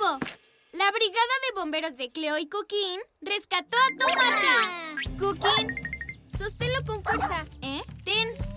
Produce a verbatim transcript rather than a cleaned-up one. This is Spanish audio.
La brigada de bomberos de Cleo y Cookin rescató a Tomate. Cookin, sosténlo con fuerza, ¿eh? Ten.